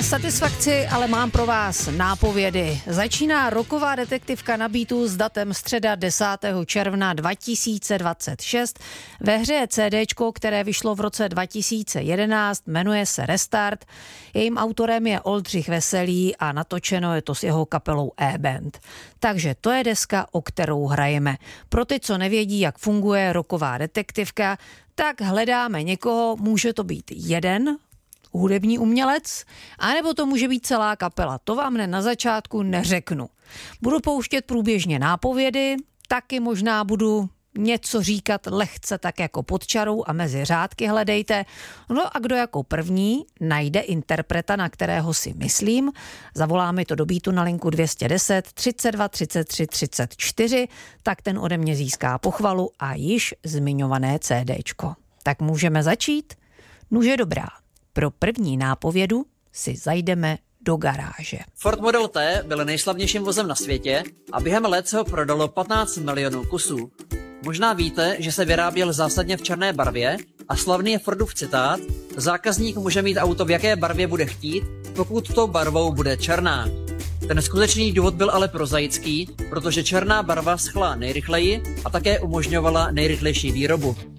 satisfakci, ale mám pro vás nápovědy. Začíná roková detektivka na Beatu s datem středa 10. června 2026. Ve hře je CDčko, které vyšlo v roce 2011, jmenuje se Restart. Jejím autorem je Oldřich Veselý a natočeno je to s jeho kapelou E-Band. Takže to je deska, o kterou hrajeme. Pro ty, co nevědí, jak funguje roková detektivka, tak hledáme někoho, může to být jeden hudební umělec, anebo to může být celá kapela. To vám hned na začátku neřeknu. Budu pouštět průběžně nápovědy, taky možná budu něco říkat lehce tak jako pod čarou a mezi řádky hledejte. No a kdo jako první najde interpreta, na kterého si myslím, zavolá mi to do Beatu na linku 210 32 33 34, tak ten ode mě získá pochvalu a již zmiňované CDčko. Tak můžeme začít? Nuže dobrá. Pro první nápovědu si zajdeme do garáže. Ford Model T byl nejslavnějším vozem na světě a během let se ho prodalo 15 milionů kusů. Možná víte, že se vyráběl zásadně v černé barvě a slavný je Fordův citát: zákazník může mít auto v jaké barvě bude chtít, pokud tou barvou bude černá. Ten skutečný důvod byl ale prozaický, protože černá barva schla nejrychleji a také umožňovala nejrychlejší výrobu.